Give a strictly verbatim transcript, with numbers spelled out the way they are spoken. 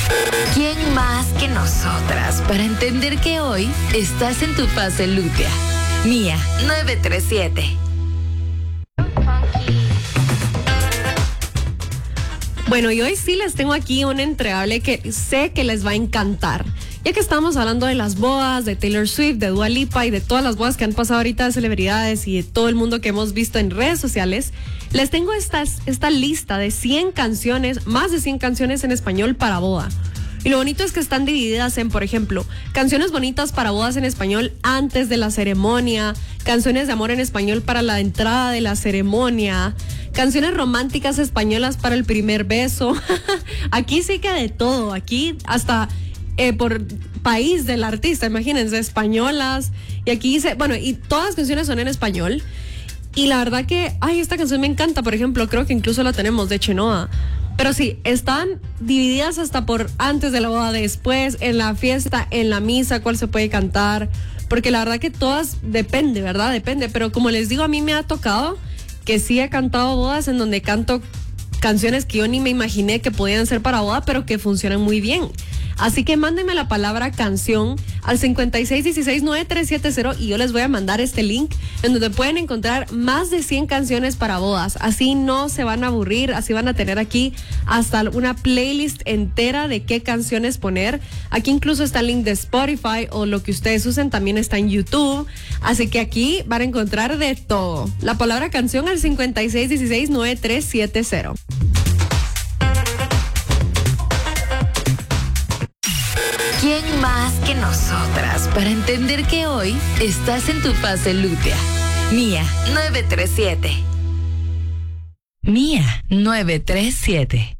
¿Quién más que nosotras para entender que hoy estás en tu fase lútea? Mía nueve tres siete. Bueno, y hoy sí les tengo aquí un entregable que sé que les va a encantar. Ya que estamos hablando de las bodas, de Taylor Swift, de Dua Lipa y de todas las bodas que han pasado ahorita de celebridades y de todo el mundo que hemos visto en redes sociales, les tengo estas, esta lista de cien canciones, más de cien canciones en español para boda. Y lo bonito es que están divididas en, por ejemplo, canciones bonitas para bodas en español antes de la ceremonia, canciones de amor en español para la entrada de la ceremonia, canciones románticas españolas para el primer beso. Aquí sí que de todo, aquí hasta eh, por país del artista, imagínense, españolas. Y aquí dice, bueno, y todas las canciones son en español. Y la verdad que, ay, esta canción me encanta, por ejemplo, creo que incluso la tenemos de Chenoa. Pero sí, están divididas hasta por antes de la boda, después, en la fiesta, en la misa, cuál se puede cantar. Porque la verdad que todas depende, ¿verdad? Depende. Pero como les digo, a mí me ha tocado que sí he cantado bodas en donde canto canciones que yo ni me imaginé que podían ser para boda, pero que funcionan muy bien. Así que mándenme la palabra canción al cincuenta y seis dieciséis nueve tres siete cero y yo les voy a mandar este link en donde pueden encontrar más de cien canciones para bodas. Así no se van a aburrir, así van a tener aquí hasta una playlist entera de qué canciones poner. Aquí incluso está el link de Spotify o lo que ustedes usen también está en YouTube. Así que aquí van a encontrar de todo. La palabra canción al cincuenta y seis dieciséis nueve tres siete cero. ¿Quién más que nosotras para entender que hoy estás en tu fase lútea? Mía nueve tres siete. Mía nueve tres siete.